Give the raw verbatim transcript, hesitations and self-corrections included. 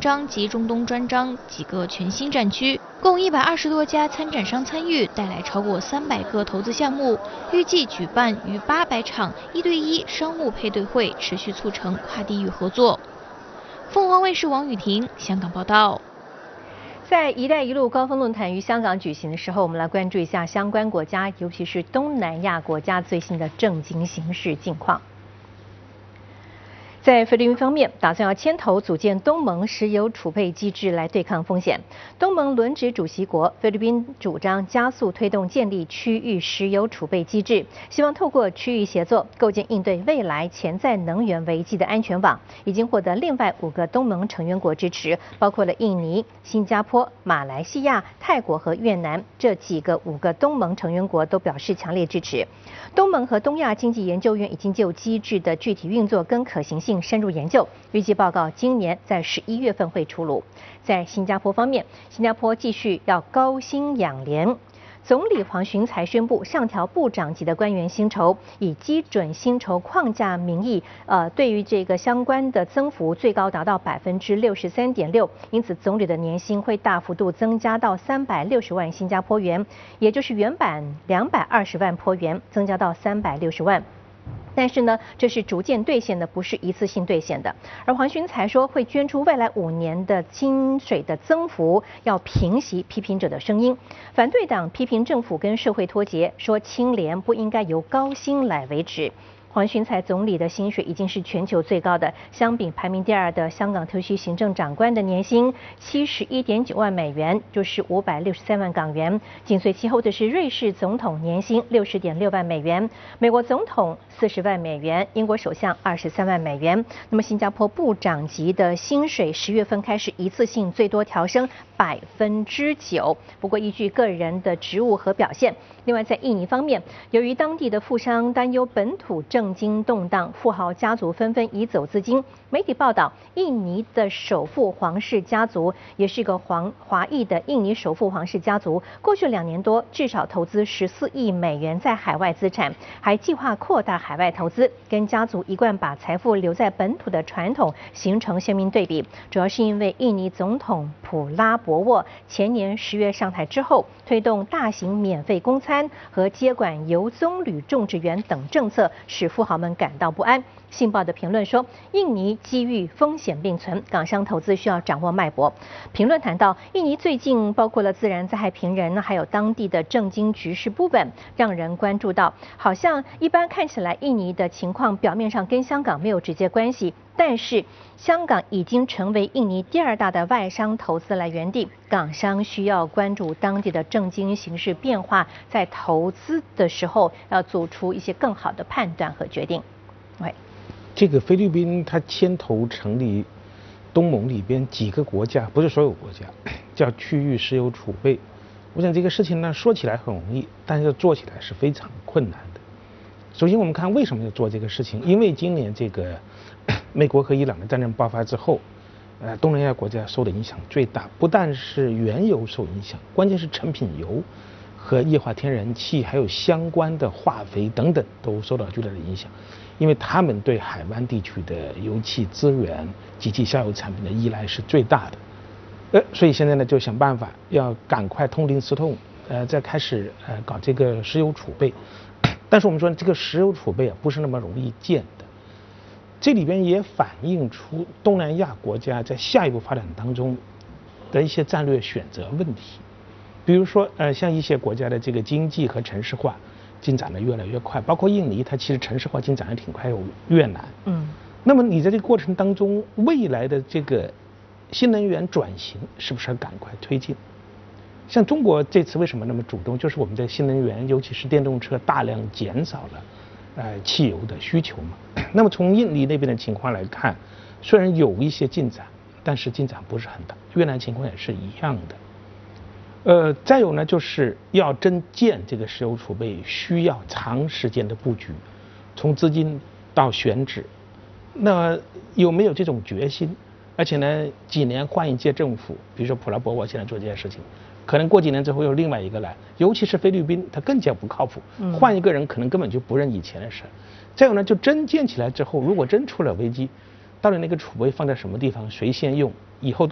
章及中东专章几个全新战区，共一百二十多家参展商参与，带来超过三百个投资项目，预计举办逾八百场一对一商务配对会，持续促成跨地域合作。凤凰卫视王雨婷香港报道。 在“一带一路”高峰论坛于香港举行的时候，我们来关注一下相关国家，尤其是东南亚国家最新的政经形势近况。在菲律宾方面，打算要牵头组建东盟石油储备机制来对抗风险。东盟轮值主席国菲律宾主张加速推动建立区域石油储备机制，希望透过区域协作，构建应对未来潜在能源危机的安全网。已经获得另外五个东盟成员国支持，包括了印尼、新加坡、马来西亚、泰国和越南这几个五个东盟成员国都表示强烈支持。东盟和东亚经济研究院已经就机制的具体运作跟可行性深入研究，预计报告今年在十一月份会出炉。在新加坡方面，新加坡继续要高薪养廉。总理黄循才宣布上调部长级的官员薪酬，以基准薪酬框架名义，呃，对于这个相关的增幅最高达到百分之六十三点六，因此总理的年薪会大幅度增加到三百六十万新加坡元，也就是原版两百二十万坡元，增加到三百六十万。但是呢，这是逐渐兑现的，不是一次性兑现的。而黄循才说会捐出未来五年的薪水的增幅，要平息批评者的声音。反对党批评政府跟社会脱节，说清廉不应该由高薪来维持。黄循才总理的薪水已经是全球最高的，相比排名第二的香港特区行政长官的年薪七十一点九万美元，就是五百六十三万港元。紧随其后的是瑞士总统年薪六十点六万美元，美国总统四十万美元，英国首相二十三万美元。那么新加坡部长级的薪水十月份开始一次性最多调升百分之九，不过依据个人的职务和表现。另外在印尼方面，由于当地的富商担忧本土政经动荡，富豪家族纷纷移走资金。媒体报道，印尼的首富皇室家族，也是一个华华裔的印尼首富皇室家族，过去两年多至少投资十四亿美元在海外资产，还计划扩大海外投资，跟家族一贯把财富留在本土的传统形成鲜明对比。主要是因为印尼总统普拉博沃前年十月上台之后，推动大型免费公餐和接管油棕榈种植园等政策，使富豪们感到不安。信报的评论说，印尼机遇风险并存，港商投资需要掌握脉搏。评论谈到，印尼最近包括了自然灾害频仍，还有当地的政经局势不稳，让人关注到，好像一般看起来印尼的情况表面上跟香港没有直接关系，但是香港已经成为印尼第二大的外商投资来源地，港商需要关注当地的政经形势变化，在投资的时候要做出一些更好的判断和决定。喂。 这个菲律宾它牵头成立东盟里边几个国家，不是所有国家，叫区域石油储备。我想这个事情呢，说起来很容易，但是做起来是非常困难的。首先我们看为什么要做这个事情，因为今年这个美国和伊朗的战争爆发之后，呃，东南亚国家受的影响最大，不但是原油受影响，关键是成品油和液化天然气还有相关的化肥等等都受到巨大的影响。因为他们对海湾地区的油气资源及其下游产品的依赖是最大的，呃，所以现在呢就想办法要赶快痛定思痛，呃，再开始呃搞这个石油储备。但是我们说这个石油储备啊不是那么容易建的，这里边也反映出东南亚国家在下一步发展当中的一些战略选择问题。比如说呃像一些国家的这个经济和城市化进展的越来越快，包括印尼，它其实城市化进展也挺快，有越南。嗯，那么你在这个过程当中，未来的这个新能源转型是不是要赶快推进？像中国这次为什么那么主动？就是我们在新能源，尤其是电动车大量减少了呃汽油的需求嘛。那么从印尼那边的情况来看，虽然有一些进展，但是进展不是很大。越南情况也是一样的。呃，再有呢，就是要真建这个石油储备，需要长时间的布局，从资金到选址，那有没有这种决心？而且呢，几年换一届政府，比如说普拉博沃现在做这件事情，可能过几年之后又另外一个来，尤其是菲律宾，它更加不靠谱，换一个人可能根本就不认以前的事。再有呢，就真建起来之后，如果真出了危机，到底那个储备放在什么地方，谁先用，以后都。